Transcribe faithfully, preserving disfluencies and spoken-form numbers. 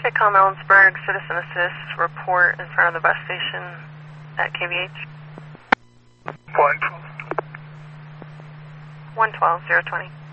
Tacom Ellensburg, Citizen Assist, report in front of the bus station at K V H. Point. one twelve, zero twenty.